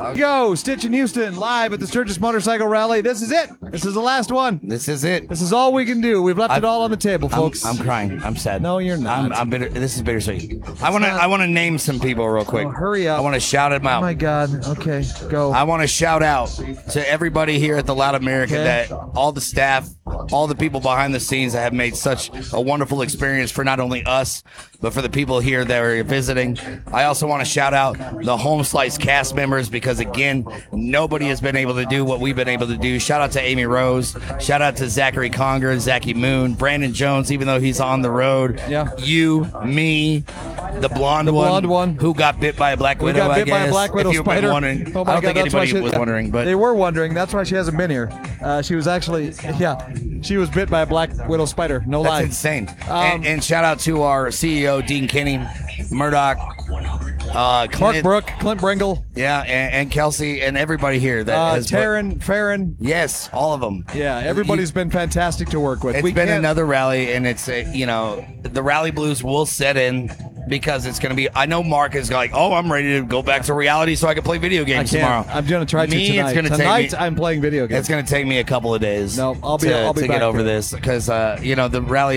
Go, Stitch in Houston, live at the Sturgis Motorcycle Rally. This is it. This is the last one. This is it. This is all we can do. We've left it all on the table, folks. I'm crying. I'm sad. No, you're not. I'm bitter. This is bittersweet. I want to name some people real quick. Oh, hurry up. I want to shout them out. Oh my God. Okay, go. I want to shout out to everybody here at the Loud America, that all the staff, all the people behind the scenes that have made such a wonderful experience for not only us, but for the people here that are visiting. I also want to shout out the Home Slice cast members, because again, nobody has been able to do what we've been able to do. Shout out to Amy Rose. Shout out to Zachary Conger, Zachy Moon, Brandon Jones, even though he's on the road. Yeah. You, me, the blonde one who got bit by a black widow. got bit by a black widow if you've spider. been wondering. Oh my I don't God, think that's why anybody she- was wondering, but They were wondering. That's why she hasn't been here. She was actually, she was bit by a black widow spider. No lie. that's insane. And shout out to our CEO, Dean Kinney, Murdoch, Mark Clint, Brook, Clint Bringle, yeah, and Kelsey, and everybody here that has Taryn, Farron. yes, all of them. Yeah, everybody's been fantastic to work with. It's been another rally, and it's the rally blues will set in, because it's going to be. I know Mark is like, oh, I'm ready to go back to reality so I can play video games tomorrow. I'm going to try to Me, tonight. it's gonna Tonight, take me, I'm playing video games. It's going to take me a couple of days. No, I'll be to back get over there. this, because the rally